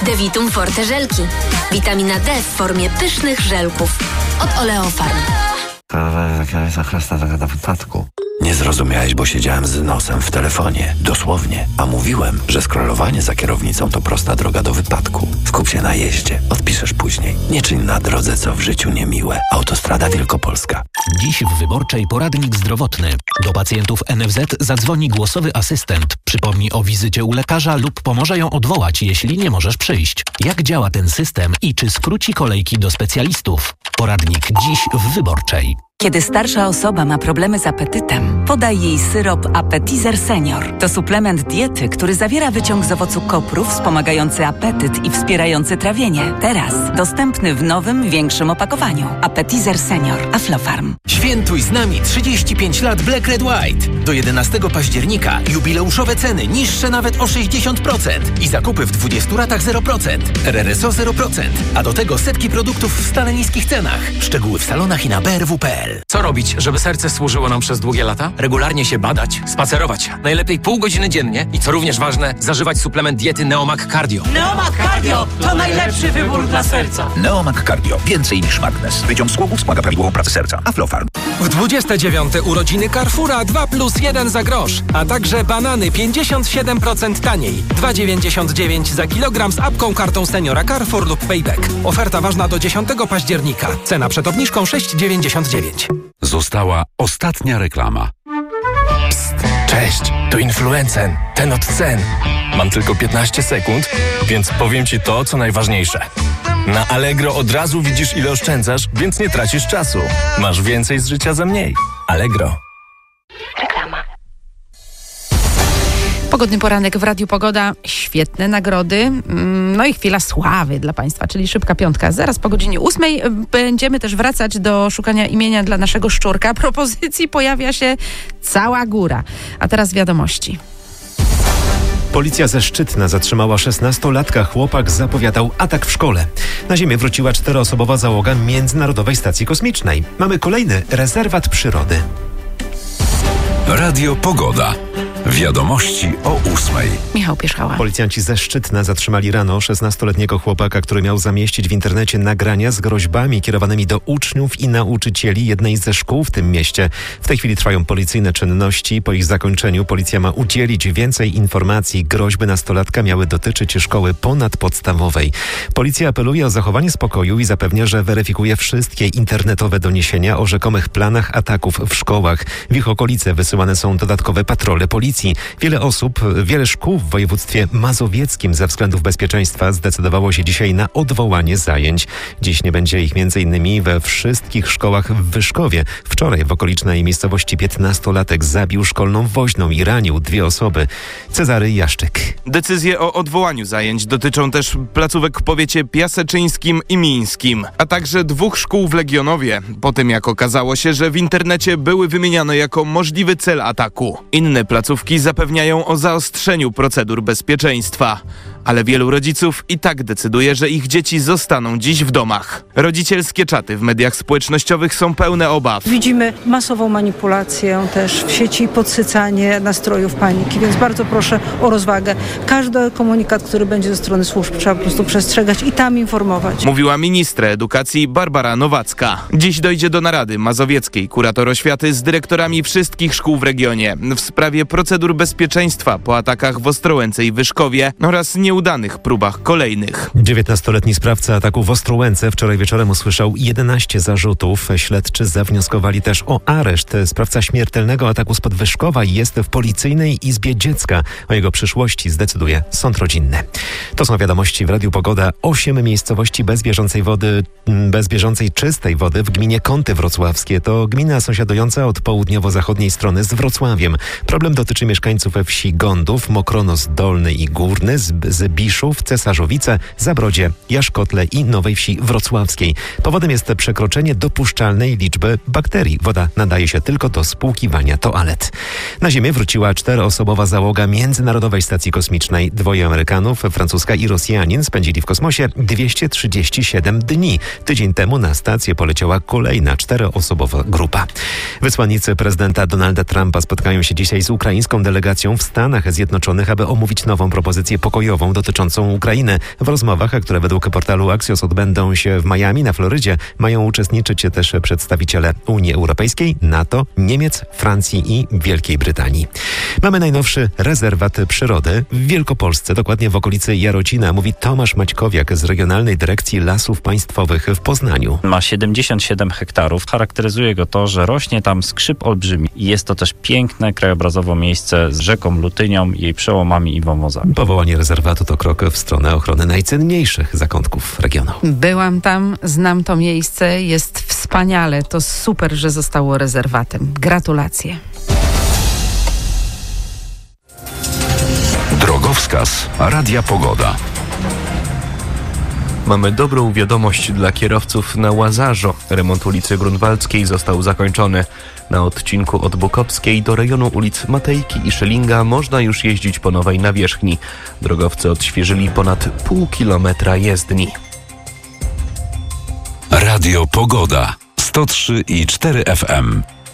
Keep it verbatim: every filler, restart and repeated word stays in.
Devitum Forte żelki. Witamina D w formie pysznych żelków. Od Oleofarm. Nie zrozumiałeś, bo siedziałem z nosem w telefonie. Dosłownie. A mówiłem, że scrollowanie za kierownicą to prosta droga do wypadku. Skup się na jeździe. Odpiszesz później. Nie czyń na drodze, co w życiu niemiłe. Autostrada Wielkopolska. Dziś w Wyborczej poradnik zdrowotny. Do pacjentów N F Z zadzwoni głosowy asystent. Przypomni o wizycie u lekarza lub pomoże ją odwołać, jeśli nie możesz przyjść. Jak działa ten system i czy skróci kolejki do specjalistów? Poradnik dziś w Wyborczej. Kiedy starsza osoba ma problemy z apetytem, podaj jej syrop Appetizer Senior. To suplement diety, który zawiera wyciąg z owocu kopru wspomagający apetyt i wspierający trawienie. Teraz dostępny w nowym, większym opakowaniu. Appetizer Senior. Aflofarm. Świętuj z nami trzydzieści pięć lat Black Red White. Do jedenastego października jubileuszowe ceny niższe nawet o sześćdziesiąt procent i zakupy w dwudziestu ratach zero procent. R R S O zero procent. A do tego setki produktów w stale niskich cenach. Szczegóły w salonach i na b r w kropka p l. Co robić, żeby serce służyło nam przez długie lata? Regularnie się badać, spacerować, najlepiej pół godziny dziennie i co również ważne, zażywać suplement diety Neomag Cardio. Neomag Cardio to najlepszy wybór dla serca. Neomag Cardio. Więcej niż magnes. Wyciąg z głowów wspomaga prawidłową pracę serca. Aflofarm. W dwudzieste dziewiąte urodziny Carrefoura dwa plus jeden za grosz, a także banany pięćdziesiąt siedem procent taniej. dwa dziewięćdziesiąt dziewięć za kilogram z apką kartą seniora Carrefour lub Payback. Oferta ważna do dziesiątego października. Cena przed obniżką sześć dziewięćdziesiąt dziewięć. Została ostatnia reklama. Psst, cześć, to Influencen, ten od cen. Mam tylko piętnaście sekund, więc powiem Ci to, co najważniejsze. Na Allegro od razu widzisz, ile oszczędzasz, więc nie tracisz czasu. Masz więcej z życia za mniej. Allegro. Reklama. Pogodny poranek w Radiu Pogoda. Świetne nagrody. No i chwila sławy dla Państwa, czyli szybka piątka. Zaraz po godzinie ósmej będziemy też wracać do szukania imienia dla naszego szczurka. Propozycji pojawia się cała góra. A teraz wiadomości. Policja ze Szczytna zatrzymała szesnastolatka. Chłopak zapowiadał atak w szkole. Na ziemię wróciła czteroosobowa załoga Międzynarodowej Stacji Kosmicznej. Mamy kolejny rezerwat przyrody. Radio Pogoda. Wiadomości o ósmej. Michał Pierzchała. Policjanci ze Szczytna zatrzymali rano szesnastoletniego chłopaka, który miał zamieścić w internecie nagrania z groźbami kierowanymi do uczniów i nauczycieli jednej ze szkół w tym mieście. W tej chwili trwają policyjne czynności. Po ich zakończeniu policja ma udzielić więcej informacji. Groźby nastolatka miały dotyczyć szkoły ponadpodstawowej. Policja apeluje o zachowanie spokoju i zapewnia, że weryfikuje wszystkie internetowe doniesienia o rzekomych planach ataków w szkołach. W ich okolice wysyłane są dodatkowe patrole policji. Wiele osób, wiele szkół w województwie mazowieckim ze względów bezpieczeństwa zdecydowało się dzisiaj na odwołanie zajęć. Dziś nie będzie ich między innymi we wszystkich szkołach w Wyszkowie. Wczoraj w okolicznej miejscowości piętnastolatek zabił szkolną woźną i ranił dwie osoby. Cezary Jaszczyk. Decyzje o odwołaniu zajęć dotyczą też placówek w powiecie piaseczyńskim i mińskim, a także dwóch szkół w Legionowie, po tym jak okazało się, że w internecie były wymieniane jako możliwy cel ataku. Inne placówki zapewniają o zaostrzeniu procedur bezpieczeństwa. Ale wielu rodziców i tak decyduje, że ich dzieci zostaną dziś w domach. Rodzicielskie czaty w mediach społecznościowych są pełne obaw. Widzimy masową manipulację też w sieci i podsycanie nastrojów paniki, więc bardzo proszę o rozwagę. Każdy komunikat, który będzie ze strony służb, trzeba po prostu przestrzegać i tam informować. Mówiła ministra edukacji Barbara Nowacka. Dziś dojdzie do narady mazowieckiej kurator oświaty z dyrektorami wszystkich szkół w regionie w sprawie procedur bezpieczeństwa po atakach w Ostrołęce i Wyszkowie oraz nieudanych próbach kolejnych. dziewiętnastoletni sprawca ataku w Ostrołęce wczoraj wieczorem usłyszał jedenaście zarzutów. Śledczy zawnioskowali też o areszt. Sprawca śmiertelnego ataku spod Wyszkowa jest w policyjnej izbie dziecka. O jego przyszłości zdecyduje sąd rodzinny. To są wiadomości w Radiu Pogoda. Osiem miejscowości bez bieżącej wody, bez bieżącej czystej wody w gminie Kąty Wrocławskie. To gmina sąsiadująca od południowo-zachodniej strony z Wrocławiem. Problem dotyczy mieszkańców wsi Gądów, Mokronos Dolny i Górny, Zbiszów, Cesarzowice, Zabrodzie, Jaszkotle i Nowej Wsi Wrocławskiej. Powodem jest przekroczenie dopuszczalnej liczby bakterii. Woda nadaje się tylko do spłukiwania toalet. Na Ziemię wróciła czteroosobowa załoga Międzynarodowej Stacji Kosmicznej. Dwoje Amerykanów, francuski Polska i Rosjanin spędzili w kosmosie dwieście trzydzieści siedem dni. Tydzień temu na stację poleciała kolejna czteroosobowa grupa. Wysłannicy prezydenta Donalda Trumpa spotkają się dzisiaj z ukraińską delegacją w Stanach Zjednoczonych, aby omówić nową propozycję pokojową dotyczącą Ukrainy. W rozmowach, które według portalu Axios odbędą się w Miami na Florydzie, mają uczestniczyć też przedstawiciele Unii Europejskiej, NATO, Niemiec, Francji i Wielkiej Brytanii. Mamy najnowszy rezerwat przyrody w Wielkopolsce, dokładnie w okolicy Jarocina, mówi Tomasz Maćkowiak z Regionalnej Dyrekcji Lasów Państwowych w Poznaniu. Ma siedemdziesiąt siedem hektarów. Charakteryzuje go to, że rośnie tam skrzyp olbrzymi. Jest to też piękne krajobrazowo miejsce z rzeką Lutynią, jej przełomami i wąwozami. Powołanie rezerwatu to krok w stronę ochrony najcenniejszych zakątków regionu. Byłam tam, znam to miejsce, jest wspaniale. To super, że zostało rezerwatem. Gratulacje. Drogowskaz Radia Pogoda. Mamy dobrą wiadomość dla kierowców na Łazarzo. Remont ulicy Grunwaldzkiej został zakończony. Na odcinku od Bukowskiej do rejonu ulic Matejki i Szelinga można już jeździć po nowej nawierzchni. Drogowcy odświeżyli ponad pół kilometra jezdni. Radio Pogoda sto trzy i cztery F M.